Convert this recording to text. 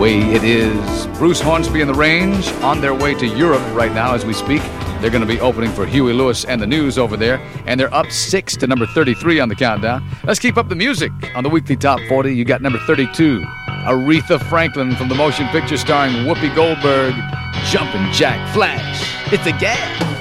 way it is. Bruce Hornsby and the Range on their way to Europe right now as we speak. They're going to be opening for Huey Lewis and the News over there, and they're up 6 to number 33 on the countdown. Let's keep up the music on the weekly Top 40. You got number 32, Aretha Franklin from the motion picture starring Whoopi Goldberg, Jumpin' Jack Flash. It's a gas.